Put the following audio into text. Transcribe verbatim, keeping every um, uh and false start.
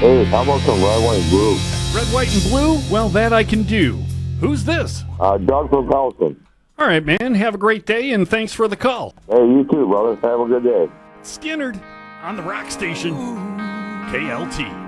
Hey, how about some red, white, and blue? Red, white, and blue? Well, that I can do. Who's this? Uh, Doug from Carlson. All right, man. Have a great day, and thanks for the call. Hey, you too, brother. Have a good day. Skinnerd on the Rock Station, K L T.